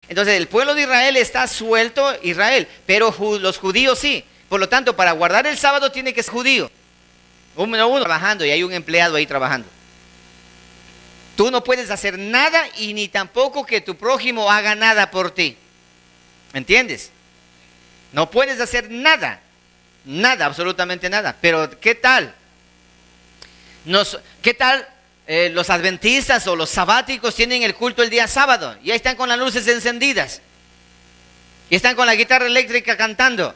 Entonces el pueblo de Israel está suelto, Israel, pero los judíos sí. Por lo tanto, para guardar el sábado tiene que ser judío. Uno trabajando y hay un empleado ahí trabajando. Tú no puedes hacer nada y ni tampoco que tu prójimo haga nada por ti. ¿Entiendes? No puedes hacer nada. Nada, absolutamente nada. Pero ¿qué tal? ¿Qué tal los adventistas o los sabáticos tienen el culto el día sábado? Y ahí están con las luces encendidas. Y están con la guitarra eléctrica cantando.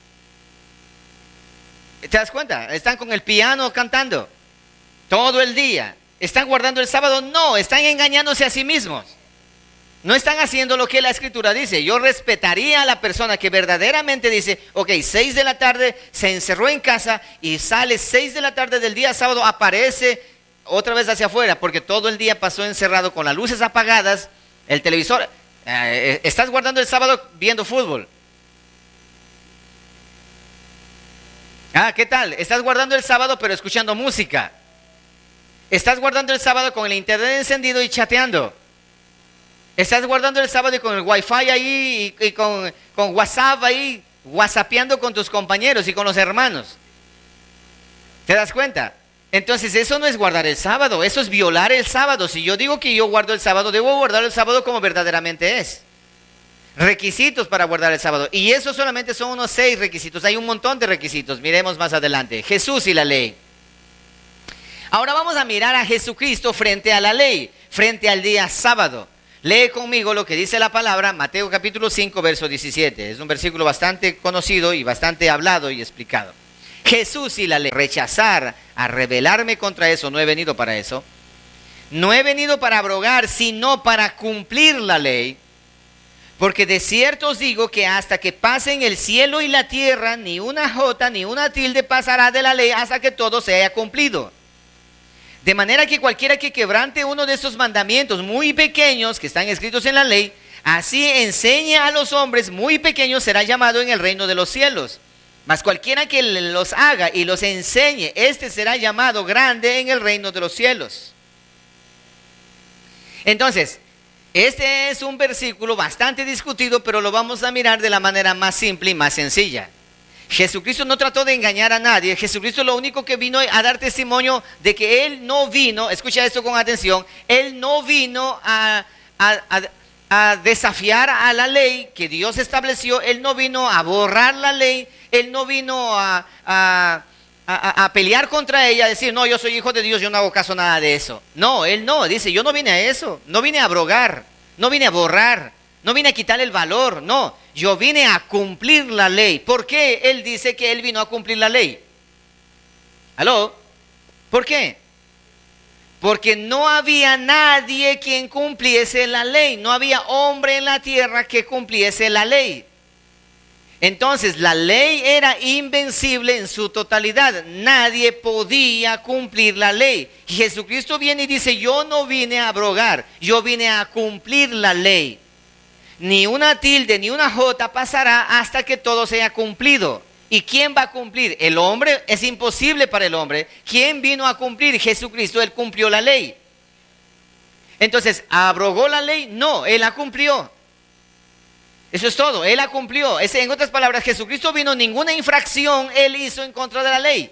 ¿Te das cuenta? Están con el piano cantando todo el día. ¿Están guardando el sábado? No, están engañándose a sí mismos. No están haciendo lo que la Escritura dice. Yo respetaría a la persona que verdaderamente dice, ok, 6 de la tarde se encerró en casa y sale 6 de la tarde del día sábado, aparece otra vez hacia afuera, porque todo el día pasó encerrado con las luces apagadas, el televisor. Estás guardando el sábado viendo fútbol. ¿Qué tal? Estás guardando el sábado pero escuchando música. Estás guardando el sábado con el internet encendido y chateando. Estás guardando el sábado y con el wifi ahí y con WhatsApp ahí, whatsappeando con tus compañeros y con los hermanos. ¿Te das cuenta? Entonces eso no es guardar el sábado, eso es violar el sábado. Si yo digo que yo guardo el sábado, debo guardar el sábado como verdaderamente es. Requisitos para guardar el sábado. Y eso solamente son unos 6 requisitos. Hay un montón de requisitos. Miremos más adelante. Jesús y la ley. Ahora vamos a mirar a Jesucristo frente a la ley, frente al día sábado. Lee conmigo lo que dice la palabra, Mateo capítulo 5, verso 17. Es un versículo bastante conocido y bastante hablado y explicado. Jesús y la ley. Rechazar, a rebelarme contra eso, no he venido para eso. No he venido para abrogar, sino para cumplir la ley. Porque de cierto os digo que hasta que pasen el cielo y la tierra, ni una jota ni una tilde pasará de la ley hasta que todo se haya cumplido. De manera que cualquiera que quebrante uno de estos mandamientos muy pequeños que están escritos en la ley, así enseñe a los hombres muy pequeños, será llamado en el reino de los cielos. Mas cualquiera que los haga y los enseñe, este será llamado grande en el reino de los cielos. Entonces, este es un versículo bastante discutido, pero lo vamos a mirar de la manera más simple y más sencilla. Jesucristo no trató de engañar a nadie. Jesucristo lo único que vino a dar testimonio de que Él no vino, escucha esto con atención, Él no vino a desafiar a la ley que Dios estableció. Él no vino a borrar la ley. Él no vino a pelear contra ella, a decir, no, yo soy hijo de Dios, yo no hago caso a nada de eso. No, Él no, dice, yo no vine a eso, no vine a abrogar, no vine a borrar, no vine a quitarle el valor, no, yo vine a cumplir la ley. ¿Por qué Él dice que Él vino a cumplir la ley? ¿Aló? ¿Por qué? Porque no había nadie quien cumpliese la ley, no había hombre en la tierra que cumpliese la ley. Entonces la ley era invencible en su totalidad, nadie podía cumplir la ley. Y Jesucristo viene y dice, yo no vine a abrogar, yo vine a cumplir la ley. Ni una tilde ni una jota pasará hasta que todo sea cumplido. ¿Y quién va a cumplir? El hombre. Es imposible para el hombre. ¿Quién vino a cumplir? Jesucristo. Él cumplió la ley. Entonces, ¿abrogó la ley? No, Él la cumplió. Eso es todo, Él la cumplió. En otras palabras, Jesucristo vino, ninguna infracción Él hizo en contra de la ley.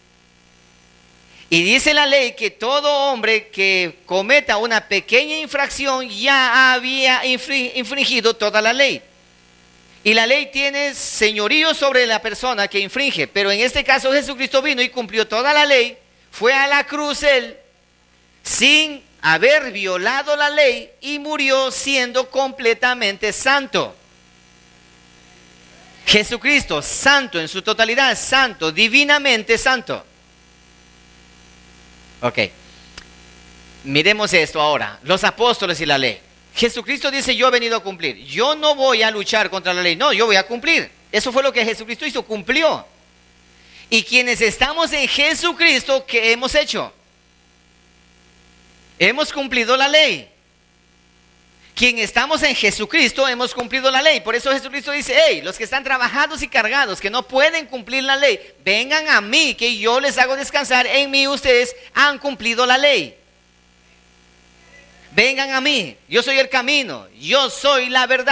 Y dice la ley que todo hombre que cometa una pequeña infracción ya había infringido toda la ley. Y la ley tiene señorío sobre la persona que infringe. Pero en este caso Jesucristo vino y cumplió toda la ley. Fue a la cruz Él sin haber violado la ley y murió siendo completamente santo. Jesucristo, santo en su totalidad, santo, divinamente santo. Ok, miremos esto ahora, los apóstoles y la ley. Jesucristo dice, yo he venido a cumplir. Yo no voy a luchar contra la ley, no, yo voy a cumplir. Eso fue lo que Jesucristo hizo, cumplió. Y quienes estamos en Jesucristo, ¿qué hemos hecho? Hemos cumplido la ley. Quienes estamos en Jesucristo hemos cumplido la ley. Por eso Jesucristo dice, hey, los que están trabajados y cargados, que no pueden cumplir la ley, vengan a mí, que yo les hago descansar. En mí ustedes han cumplido la ley. Vengan a mí, yo soy el camino, yo soy la verdad.